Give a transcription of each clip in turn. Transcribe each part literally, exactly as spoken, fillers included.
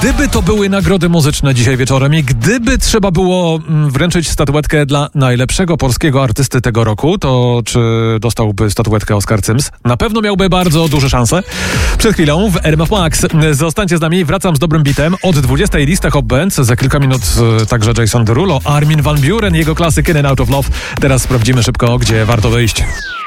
Gdyby to były nagrody muzyczne dzisiaj wieczorem i gdyby trzeba było wręczyć statuetkę dla najlepszego polskiego artysty tego roku, to czy dostałby statuetkę Oskar Cyms? Na pewno miałby bardzo duże szanse. Przed chwilą w R M F Max. Zostańcie z nami, wracam z dobrym bitem. Od dwudziestej lista Hop Band, za kilka minut także Jason Derulo, Armin van Buuren, jego klasyk In and Out of Love. Teraz sprawdzimy szybko, gdzie warto wyjść.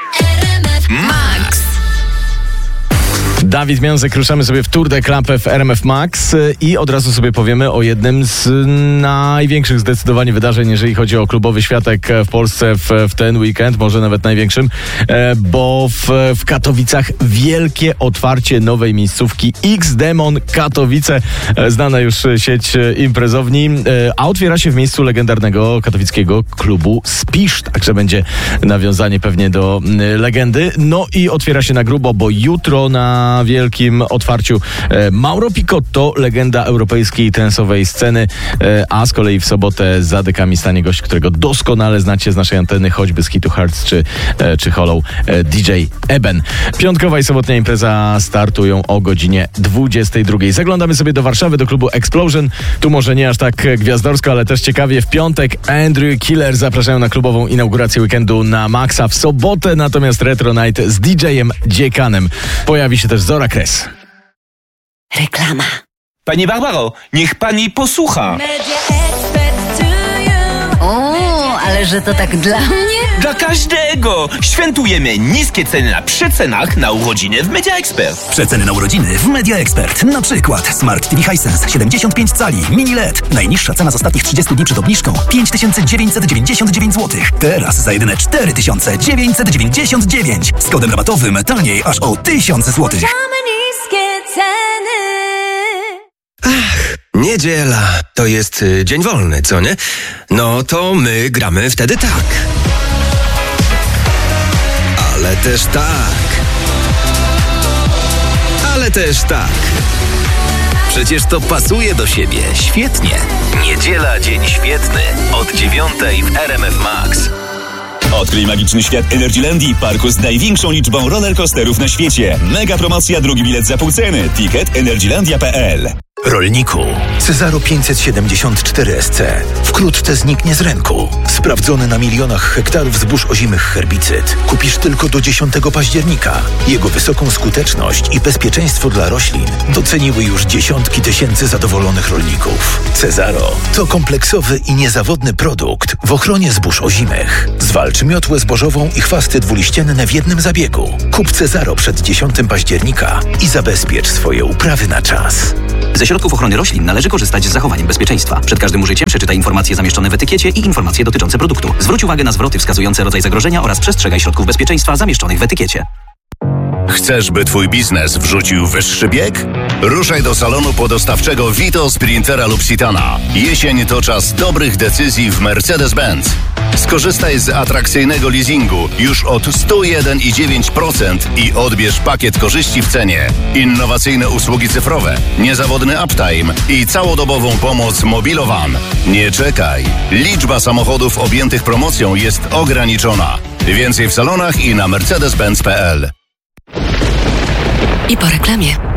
Max. Dawid Miązek, ruszamy sobie w Tour de Klapę w R M F Max i od razu sobie powiemy o jednym z największych zdecydowanie wydarzeń, jeżeli chodzi o klubowy światek w Polsce w, w ten weekend, może nawet największym, bo w, w Katowicach wielkie otwarcie nowej miejscówki X-Demon Katowice, znana już sieć imprezowni, a otwiera się w miejscu legendarnego katowickiego klubu Spisz, także będzie nawiązanie pewnie do legendy. No i otwiera się na grubo, bo jutro na Na wielkim otwarciu Mauro Picotto, legenda europejskiej transowej sceny, a z kolei w sobotę za dekami stanie gość, którego doskonale znacie z naszej anteny, choćby z hitu Hearts czy, czy Hollow, D J Eben. Piątkowa i sobotnia impreza startują o godzinie dwudziestej drugiej. Zaglądamy sobie do Warszawy, do klubu Explosion. Tu może nie aż tak gwiazdorsko, ale też ciekawie. W piątek Andrew Killer zapraszają na klubową inaugurację weekendu na Maxa. W sobotę natomiast Retro Night z D J-em Dziekanem. Pojawi się też Zora Kres. Reklama. Pani Barbaro, niech pani posłucha. O, ale że to tak dla mnie? Dla każdego! Świętujemy niskie ceny na przecenach na urodziny w Media Expert. Przeceny na urodziny w Media Expert. Na przykład Smart T V Hisense siedemdziesiąt pięć cali, mini L E D. Najniższa cena z ostatnich trzydziestu dni przed obniżką pięć tysięcy dziewięćset dziewięćdziesiąt dziewięć złotych. Teraz za jedyne cztery tysiące dziewięćset dziewięćdziesiąt dziewięć. Z kodem rabatowym taniej aż o tysiąc złotych. Ach, niedziela. To jest y, dzień wolny, co nie? No to my gramy wtedy tak. Ale też tak. Ale też tak. Przecież to pasuje do siebie świetnie. Niedziela, dzień świetny. Od dziewiątej w R M F Max. Odkryj magiczny świat Energylandii, parku z największą liczbą rollercoasterów na świecie. Mega promocja, drugi bilet za pół ceny. Ticket energylandia kropka p l. Rolniku, Cezaro pięćset siedemdziesiąt cztery S C wkrótce zniknie z rynku. Sprawdzony na milionach hektarów zbóż ozimych herbicyd. Kupisz tylko do dziesiątego października. Jego wysoką skuteczność i bezpieczeństwo dla roślin doceniły już dziesiątki tysięcy zadowolonych rolników. Cezaro to kompleksowy i niezawodny produkt w ochronie zbóż ozimych. Zwalcz miotłę zbożową i chwasty dwuliścienne w jednym zabiegu. Kup Cezaro przed dziesiątego października i zabezpiecz swoje uprawy na czas. Ze środków ochrony roślin należy korzystać z zachowaniem bezpieczeństwa. Przed każdym użyciem przeczytaj informacje zamieszczone w etykiecie i informacje dotyczące produktu. Zwróć uwagę na zwroty wskazujące rodzaj zagrożenia oraz przestrzegaj środków bezpieczeństwa zamieszczonych w etykiecie. Chcesz, by twój biznes wrzucił wyższy bieg? Ruszaj do salonu podostawczego Vito, Sprintera lub Citana. Jesień to czas dobrych decyzji w Mercedes-Benz. Skorzystaj z atrakcyjnego leasingu już od sto jeden i dziewięć procent i odbierz pakiet korzyści w cenie. Innowacyjne usługi cyfrowe, niezawodny uptime i całodobową pomoc Mobilowan. Nie czekaj. Liczba samochodów objętych promocją jest ograniczona. Więcej w salonach i na mercedes benz kropka p l. I po reklamie.